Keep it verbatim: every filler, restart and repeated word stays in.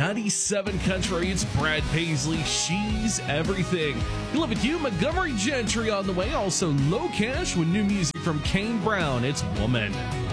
ninety-seven Country, it's Brad Paisley, She's Everything. You Live With You, Montgomery Gentry on the way. Also, Low Cash with new music from Kane Brown, it's Woman.